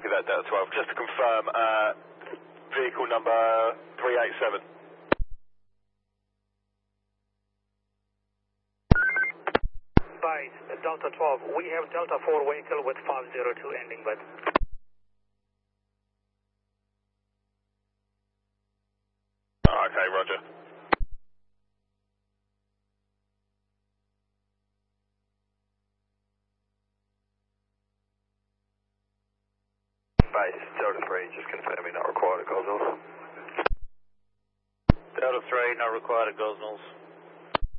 Copy that, Delta 12. Just to confirm, vehicle number 387. By Delta 12, we have Delta 4 vehicle with 502 ending with. Okay, roger. Base, Delta 3, just confirming not required at Gosnells. Delta 3, not required at Gosnells.